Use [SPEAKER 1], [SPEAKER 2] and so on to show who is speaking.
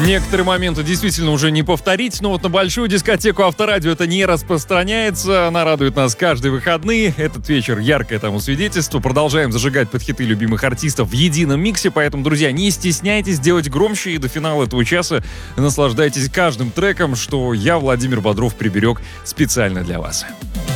[SPEAKER 1] Некоторые моменты действительно уже не повторить, но вот на большую дискотеку Авторадио это не распространяется. Она радует нас каждые выходные. Этот вечер яркое тому свидетельство. Продолжаем зажигать под хиты любимых артистов в едином миксе. Поэтому, друзья, не стесняйтесь делать громче. И до финала этого часа наслаждайтесь каждым треком, что я, Владимир Бодров, приберег специально для вас.